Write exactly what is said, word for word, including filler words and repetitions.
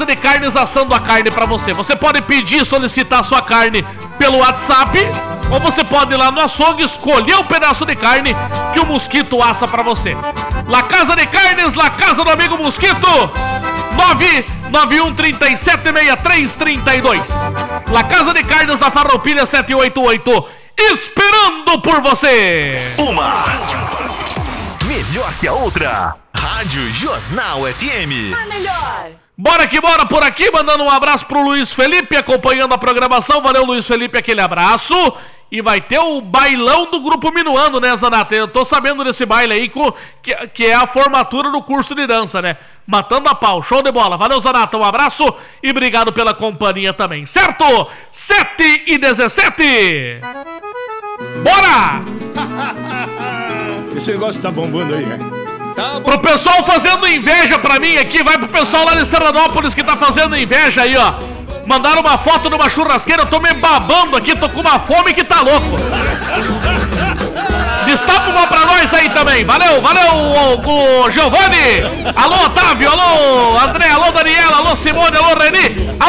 Casa de Carnes assando a carne pra você. Você pode pedir e solicitar a sua carne pelo WhatsApp, ou você pode ir lá no açougue escolher um pedaço de carne que o Mosquito assa pra você. La Casa de Carnes, La Casa do Amigo Mosquito, nove nove um três sete seis três três dois. La Casa de Carnes da Farroupilha sete oito oito, esperando por você. Uma melhor que a outra. Rádio Jornal F M. A melhor. Bora que bora por aqui, mandando um abraço pro Luiz Felipe, acompanhando a programação. Valeu, Luiz Felipe, aquele abraço. E vai ter o bailão do Grupo Minuano, né, Zanata? Eu tô sabendo desse baile aí, que, que é a formatura do curso de dança, né? Matando a pau, show de bola. Valeu, Zanata, um abraço e obrigado pela companhia também, certo? sete e dezessete. Bora! Esse negócio tá bombando aí, né? Tá bom. Pro pessoal fazendo inveja pra mim aqui, vai pro pessoal lá de Serranópolis que tá fazendo inveja aí, ó. Mandaram uma foto numa churrasqueira, eu tô me babando aqui, tô com uma fome que tá louco. Destapa uma pra nós aí também. Valeu, valeu, o, o Giovanni. Alô, Otávio, alô, André, alô, Daniela, alô, Simone, alô, Reni.